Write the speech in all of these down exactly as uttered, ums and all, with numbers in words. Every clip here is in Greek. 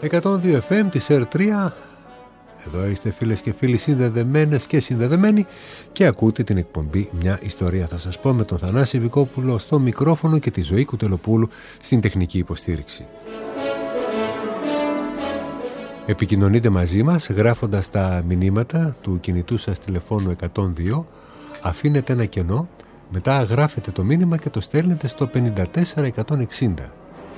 εκατόν δύο εφ εμ της αρ τρία. Εδώ είστε φίλες και φίλοι συνδεδεμένες και συνδεδεμένοι και ακούτε την εκπομπή «Μια ιστορία θα σας πω» με τον Θανάση Βικόπουλο στο μικρόφωνο και τη Ζωή Κουτελοπούλου στην τεχνική υποστήριξη. Επικοινωνείτε μαζί μας γράφοντας τα μηνύματα του κινητού σας τηλεφώνου εκατόν δύο, αφήνετε ένα κενό, μετά γράφετε το μήνυμα και το στέλνετε στο πενήντα τέσσερα εκατόν εξήντα.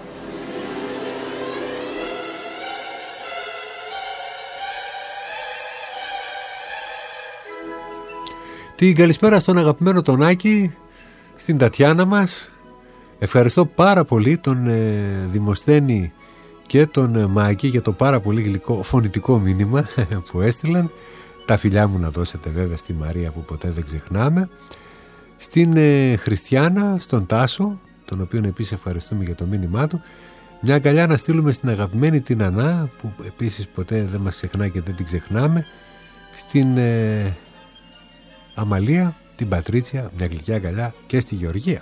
Την καλησπέρα στον αγαπημένο τον Άκη, στην Τατιάνα μας. Ευχαριστώ πάρα πολύ τον ε, Δημοσθένη και τον ε, Μάκη για το πάρα πολύ γλυκό φωνητικό μήνυμα που έστειλαν. Τα φιλιά μου να δώσετε βέβαια στη Μαρία που ποτέ δεν ξεχνάμε. Στην ε, Χριστιάνα, στον Τάσο, τον οποίον επίσης ευχαριστούμε για το μήνυμά του. Μια αγκαλιά να στείλουμε στην αγαπημένη την Ανά που επίσης ποτέ δεν μας ξεχνά και δεν την ξεχνάμε. Στην... Ε, Αμαλία, την Πατρίτσια, μια γλυκιά αγκαλιά και στη Γεωργία.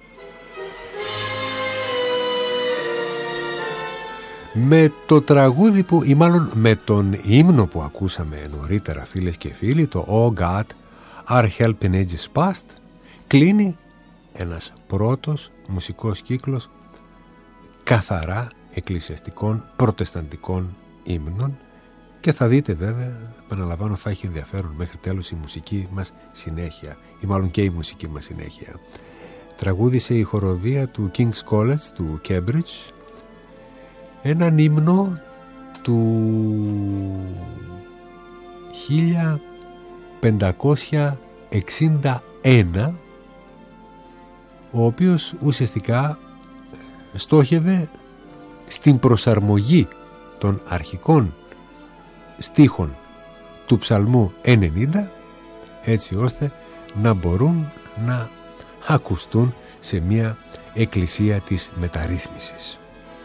Με το τραγούδι που, ή μάλλον με τον ύμνο που ακούσαμε νωρίτερα φίλες και φίλοι, το Oh God, Our Help in Ages Past, κλείνει ένας πρώτος μουσικός κύκλος καθαρά εκκλησιαστικών προτεσταντικών ύμνων. Και θα δείτε βέβαια, επαναλαμβάνω, θα έχει ενδιαφέρον μέχρι τέλος η μουσική μας συνέχεια, ή μάλλον και η μουσική μας συνέχεια. Τραγούδισε η χοροδία του King's College του Cambridge έναν ύμνο του χίλια πεντακόσια εξήντα ένα, ο οποίος ουσιαστικά στόχευε στην προσαρμογή των αρχικών στίχων του ψαλμού ενενήντα, έτσι ώστε να μπορούν να ακουστούν σε μια εκκλησία της μεταρρύθμισης.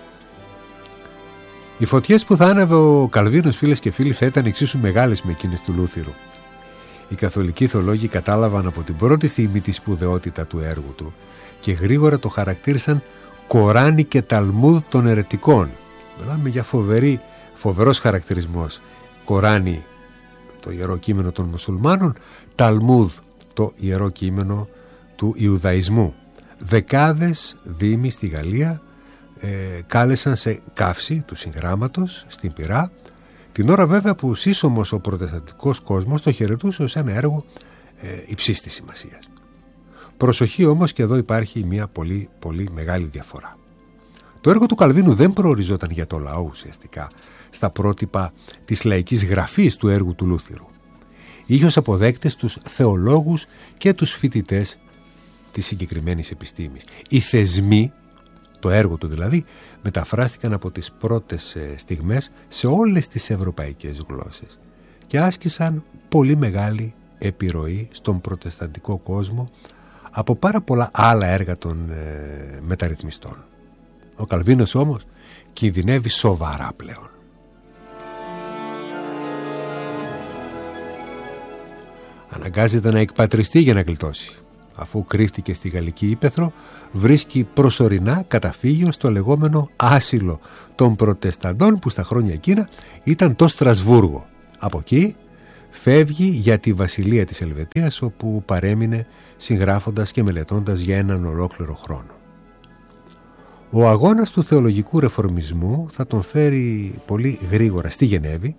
Οι φωτιές που θα άναβε ο Καλβίνος, φίλες και φίλοι, θα ήταν εξίσου μεγάλες με εκείνες του Λούθυρου. Οι καθολικοί θεολόγοι κατάλαβαν από την πρώτη στιγμή τη σπουδαιότητα του έργου του και γρήγορα το χαρακτήρισαν Κοράνι και Ταλμούδ των αιρετικών. Μιλάμε για φοβερή, φοβερός χαρακτηρισμός. Κοράνι, το ιερό κείμενο των μουσουλμάνων, Ταλμούδ, το ιερό κείμενο του Ιουδαϊσμού. Δεκάδες δήμοι στη Γαλλία ε, κάλεσαν σε καύση του συγγράμματος στην Πειρά, την ώρα βέβαια που σύσσωμος ο προτεσταντικός κόσμος το χαιρετούσε ως ένα έργο ε, υψής της σημασίας. Προσοχή όμως, και εδώ υπάρχει μια πολύ πολύ μεγάλη διαφορά. Το έργο του Καλβίνου δεν προοριζόταν για το λαό ουσιαστικά στα πρότυπα της λαϊκής γραφής του έργου του Λούθυρου. Είχε ως αποδέκτες τους θεολόγους και τους φοιτητές της συγκεκριμένης επιστήμης. Οι θεσμοί, το έργο του δηλαδή, μεταφράστηκαν από τις πρώτες στιγμές σε όλες τις ευρωπαϊκές γλώσσες και άσκησαν πολύ μεγάλη επιρροή στον προτεσταντικό κόσμο από πάρα πολλά άλλα έργα των ε, μεταρρυθμιστών. Ο Καλβίνος όμως κινδυνεύει σοβαρά πλέον. Αναγκάζεται να εκπατριστεί για να γλιτώσει. Αφού κρύφτηκε στη Γαλλική Ύπαιθρο, βρίσκει προσωρινά καταφύγιο στο λεγόμενο άσυλο των προτεσταντών που στα χρόνια εκείνα ήταν το Στρασβούργο. Από εκεί φεύγει για τη βασιλεία της Ελβετίας, όπου παρέμεινε συγγράφοντας και μελετώντας για έναν ολόκληρο χρόνο. Ο αγώνας του θεολογικού ρεφορμισμού θα τον φέρει πολύ γρήγορα στη Γενέβη,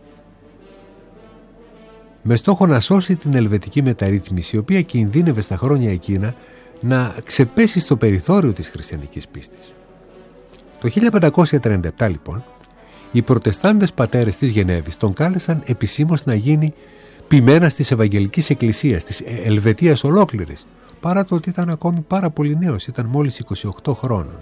με στόχο να σώσει την ελβετική μεταρρύθμιση, η οποία κινδύνευε στα χρόνια εκείνα να ξεπέσει στο περιθώριο της χριστιανικής πίστης. Το χίλια πεντακόσια τριάντα επτά λοιπόν, οι προτεστάντες πατέρες της Γενέβης τον κάλεσαν επισήμως να γίνει ποιμένας της Ευαγγελικής Εκκλησίας, της Ελβετίας ολόκληρης, παρά το ότι ήταν ακόμη πάρα πολύ νέος, ήταν μόλις είκοσι οκτώ χρόνων.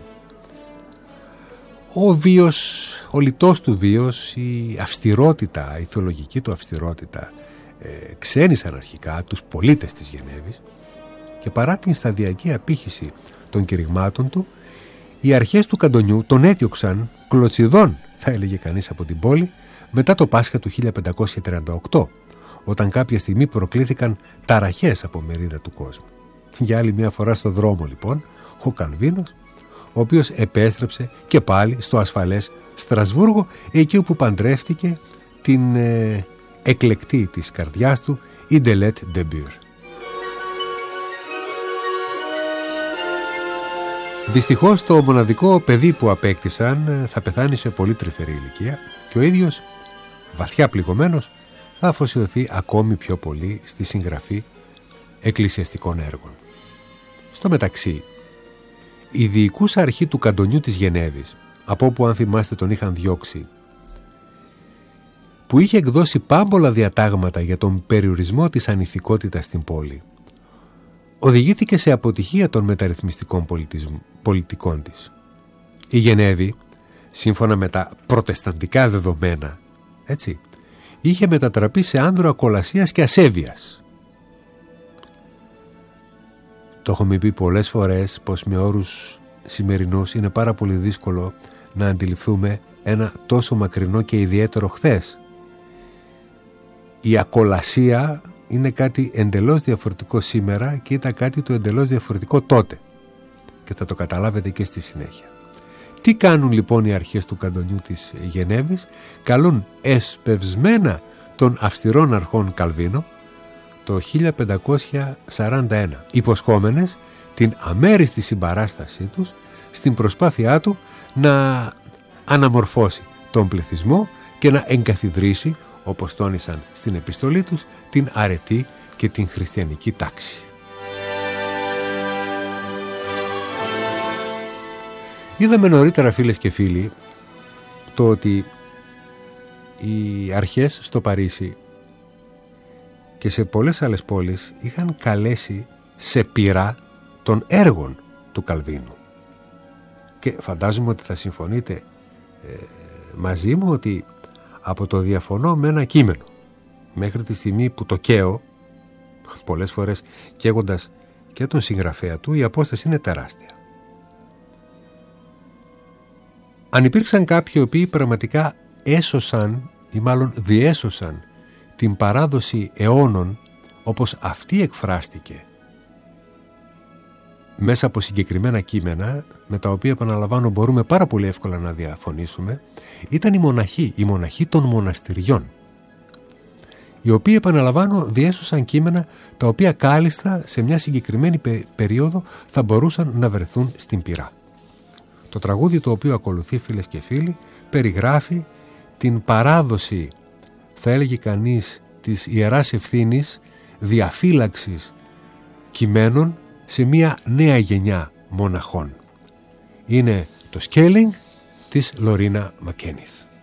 Ο βίος, ο λιτός του βίος, η αυστηρότητα, η θεολογική του αυστηρότητα ε, ξένησαν αρχικά τους πολίτες της Γενέβης και παρά την σταδιακή απήχηση των κηρυγμάτων του, οι αρχές του καντονιού τον έδιωξαν κλωτσιδών, θα έλεγε κανείς, από την πόλη μετά το Πάσχα του χίλια πεντακόσια τριάντα οκτώ, όταν κάποια στιγμή προκλήθηκαν ταραχές από μερίδα του κόσμου. Για άλλη μια φορά στο δρόμο λοιπόν, ο Καλβίνος ο οποίος επέστρεψε και πάλι στο ασφαλές Στρασβούργο, εκεί όπου παντρεύτηκε την ε, εκλεκτή της καρδιάς του Ιντελέτ Ντεμπύρ. Δυστυχώς το μοναδικό παιδί που απέκτησαν θα πεθάνει σε πολύ τρυφερή ηλικία και ο ίδιος, βαθιά πληγωμένος, θα αφοσιωθεί ακόμη πιο πολύ στη συγγραφή εκκλησιαστικών έργων. Στο μεταξύ, η διοικούσα αρχή του καντονιού της Γενέβης, από όπου αν θυμάστε τον είχαν διώξει, που είχε εκδώσει πάμπολα διατάγματα για τον περιορισμό της ανηθικότητας στην πόλη, οδηγήθηκε σε αποτυχία των μεταρρυθμιστικών πολιτικών της. Η Γενέβη, σύμφωνα με τα προτεσταντικά δεδομένα, έτσι, είχε μετατραπεί σε άνδρο ακολασίας και ασέβειας. Το έχουμε πει πολλές φορές πως με όρους σημερινούς είναι πάρα πολύ δύσκολο να αντιληφθούμε ένα τόσο μακρινό και ιδιαίτερο χθες. Η ακολασία είναι κάτι εντελώς διαφορετικό σήμερα και ήταν κάτι το εντελώς διαφορετικό τότε. Και θα το καταλάβετε και στη συνέχεια. Τι κάνουν λοιπόν οι αρχές του καντονιού της Γενέβης? Καλούν εσπευσμένα των αυστηρών αρχών Καλβίνο το χίλια πεντακόσια σαράντα ένα, υποσχόμενες την αμέριστη συμπαράστασή τους στην προσπάθειά του να αναμορφώσει τον πληθυσμό και να εγκαθιδρύσει, όπως τόνισαν στην επιστολή τους, την αρετή και την χριστιανική τάξη. Είδαμε νωρίτερα, φίλες και φίλοι, το ότι οι αρχές στο Παρίσι και σε πολλές άλλες πόλεις είχαν καλέσει σε πειρά των έργων του Καλβίνου. Και φαντάζομαι ότι θα συμφωνείτε ε, μαζί μου ότι από το διαφωνώ με ένα κείμενο μέχρι τη στιγμή που το καίω, πολλές φορές καίγοντας και τον συγγραφέα του, η απόσταση είναι τεράστια. Αν υπήρξαν κάποιοι οι οποίοι πραγματικά έσωσαν ή μάλλον διέσωσαν την παράδοση αιώνων όπως αυτή εκφράστηκε μέσα από συγκεκριμένα κείμενα, με τα οποία, επαναλαμβάνω, μπορούμε πάρα πολύ εύκολα να διαφωνήσουμε, ήταν οι μοναχοί, οι μοναχοί των μοναστηριών, οι οποίοι, επαναλαμβάνω, διέσωσαν κείμενα τα οποία κάλλιστα σε μια συγκεκριμένη περίοδο θα μπορούσαν να βρεθούν στην πυρά. Το τραγούδι το οποίο ακολουθεί, φίλες και φίλοι, περιγράφει την παράδοση, θα έλεγε κανείς, της Ιεράς Ευθύνης διαφύλαξης κειμένων σε μια νέα γενιά μοναχών. Είναι το Scaling της Λορίνα Μακένιθ.